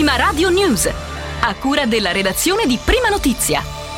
Prima Radio News, a cura della redazione di Prima Notizia.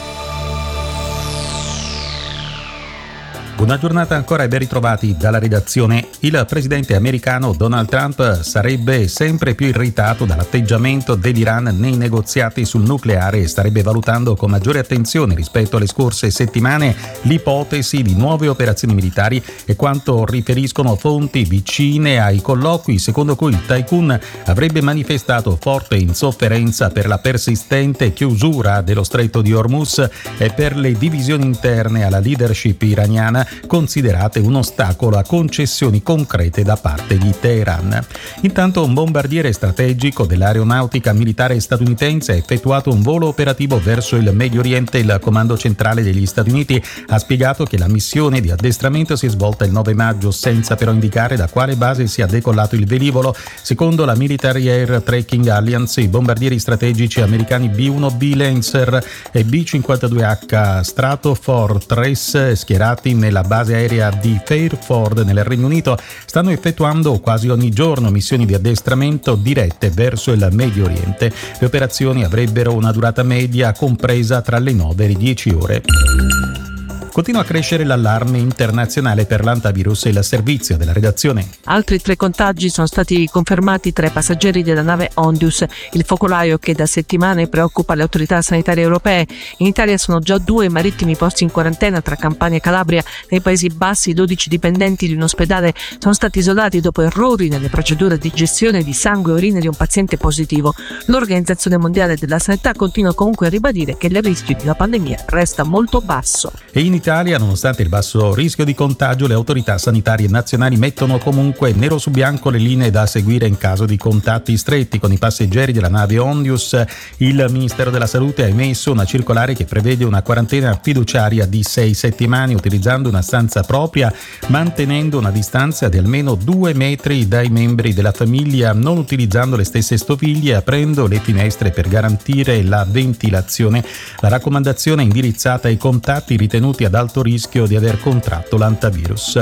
Buona giornata ancora e ben ritrovati dalla redazione. Il presidente americano Donald Trump sarebbe sempre più irritato dall'atteggiamento dell'Iran nei negoziati sul nucleare e starebbe valutando con maggiore attenzione rispetto alle scorse settimane l'ipotesi di nuove operazioni militari e quanto riferiscono fonti vicine ai colloqui secondo cui il tycoon avrebbe manifestato forte insofferenza per la persistente chiusura dello stretto di Hormuz e per le divisioni interne alla leadership iraniana considerate un ostacolo a concessioni concrete da parte di Teheran. Intanto un bombardiere strategico dell'aeronautica militare statunitense ha effettuato un volo operativo verso il Medio Oriente. Il comando centrale degli Stati Uniti ha spiegato che la missione di addestramento si è svolta il 9 maggio senza però indicare da quale base sia decollato il velivolo. Secondo la Military Air Tracking Alliance, i bombardieri strategici americani B-1B Lancer e B-52H Stratofortress schierati nella base aerea di Fairford nel Regno Unito stanno effettuando quasi ogni giorno missioni di addestramento dirette verso il Medio Oriente. Le operazioni avrebbero una durata media compresa tra le 9 e le 10 ore. Continua a crescere l'allarme internazionale per l'antivirus e il servizio della redazione. Altri 3 contagi sono stati confermati tra i passeggeri della nave Ondius, il focolaio che da settimane preoccupa le autorità sanitarie europee. In Italia sono già 2 marittimi posti in quarantena tra Campania e Calabria. Nei Paesi Bassi 12 dipendenti di un ospedale sono stati isolati dopo errori nelle procedure di gestione di sangue e urine di un paziente positivo. L'Organizzazione Mondiale della Sanità continua comunque a ribadire che il rischio di una pandemia resta molto basso. E in Italia, nonostante il basso rischio di contagio, le autorità sanitarie nazionali mettono comunque nero su bianco le linee da seguire in caso di contatti stretti con i passeggeri della nave Ondius. Il Ministero della Salute ha emesso una circolare che prevede una quarantena fiduciaria di 6 settimane utilizzando una stanza propria, mantenendo una distanza di almeno 2 metri dai membri della famiglia, non utilizzando le stesse stoviglie e aprendo le finestre per garantire la ventilazione. La raccomandazione è indirizzata ai contatti ritenuti ad alto rischio di aver contratto l'antivirus.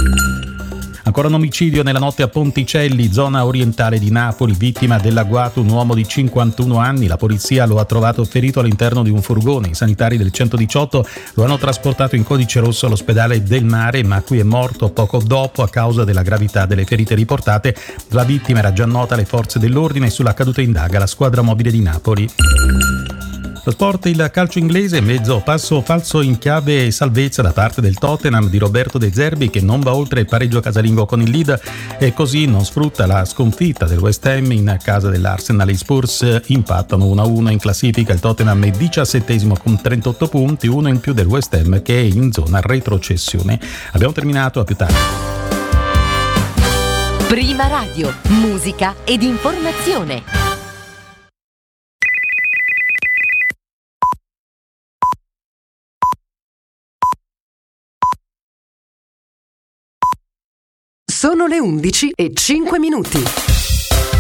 Ancora un omicidio nella notte a Ponticelli, zona orientale di Napoli, vittima dell'agguato un uomo di 51 anni. La polizia lo ha trovato ferito all'interno di un furgone. I sanitari del 118 lo hanno trasportato in codice rosso all'ospedale del Mare, ma qui è morto poco dopo a causa della gravità delle ferite riportate. La vittima era già nota alle forze dell'ordine e sulla caduta indaga la squadra mobile di Napoli. Lo sport, il calcio inglese, mezzo passo falso in chiave salvezza da parte del Tottenham di Roberto De Zerbi, che non va oltre il pareggio casalingo con il Leeds e così non sfrutta la sconfitta del West Ham in casa dell'Arsenal. I Spurs impattano 1-1 in classifica. Il Tottenham è 17° con 38 punti, uno in più del West Ham che è in zona retrocessione. Abbiamo terminato, a più tardi. Prima Radio, musica ed informazione. Sono le 11:05.